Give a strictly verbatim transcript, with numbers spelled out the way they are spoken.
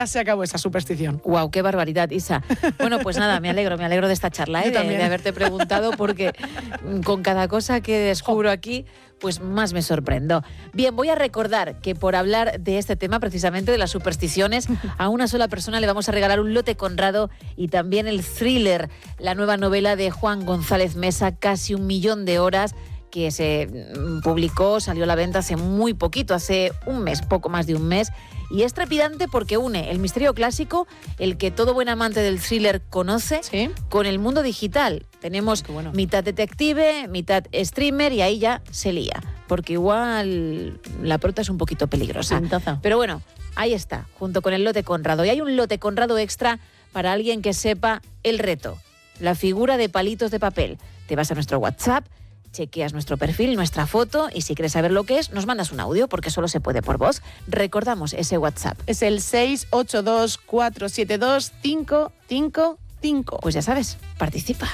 se acabó esa superstición. Guau, qué barbaridad, Isa. Bueno, pues nada, me alegro, me alegro de esta charla, ¿eh? de, de haberte preguntado, porque con cada cosa que descubro aquí, pues más me sorprendo. Bien, voy a recordar que por hablar de este tema, precisamente de las supersticiones, a una sola persona le vamos a regalar un lote Conrado y también el Thriller, la nueva novela de Juan González Mesa, Casi un millón de horas, que se publicó, salió a la venta hace muy poquito, hace un mes, poco más de un mes, y es trepidante porque une el misterio clásico, el que todo buen amante del thriller conoce, ¿sí?, con el mundo digital. Tenemos bueno. mitad detective, mitad streamer, y ahí ya se lía, porque igual la prota es un poquito peligrosa. Pintaza. Pero bueno, ahí está, junto con el lote Conrado. Y hay un lote Conrado extra para alguien que sepa el reto, la figura de palitos de papel. Te vas a nuestro WhatsApp, chequeas nuestro perfil, nuestra foto, y si quieres saber lo que es, nos mandas un audio, porque solo se puede por voz. Recordamos ese WhatsApp. Es el seis ocho dos, cuatro siete dos, cinco cinco cinco. Pues ya sabes, participa.